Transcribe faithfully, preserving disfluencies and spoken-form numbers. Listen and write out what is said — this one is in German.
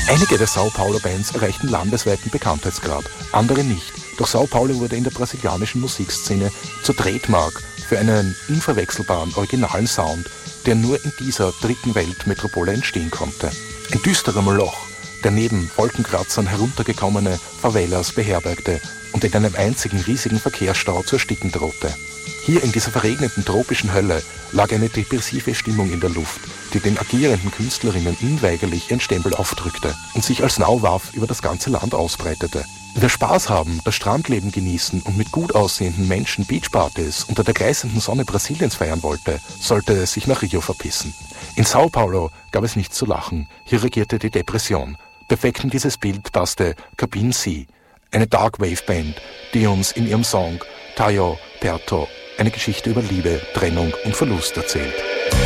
Einige der Sao Paulo-Bands erreichten landesweiten Bekanntheitsgrad, andere nicht. Doch Sao Paulo wurde in der brasilianischen Musikszene zur Trademark für einen unverwechselbaren, originalen Sound, der nur in dieser dritten Weltmetropole entstehen konnte. Ein düsterer Moloch, der neben Wolkenkratzern heruntergekommene Favelas beherbergte und in einem einzigen riesigen Verkehrsstau zu ersticken drohte. Hier in dieser verregneten tropischen Hölle lag eine depressive Stimmung in der Luft, die den agierenden Künstlerinnen unweigerlich ihren Stempel aufdrückte und sich als Nauwaf über das ganze Land ausbreitete. Wer Spaß haben, das Strandleben genießen und mit gut aussehenden Menschen Beachpartys unter der gleißenden Sonne Brasiliens feiern wollte, sollte sich nach Rio verpissen. In Sao Paulo gab es nichts zu lachen, hier regierte die Depression. Perfekt in dieses Bild passte Cabin C, eine Darkwave-Band, die uns in ihrem Song Tayo Perto eine Geschichte über Liebe, Trennung und Verlust erzählt.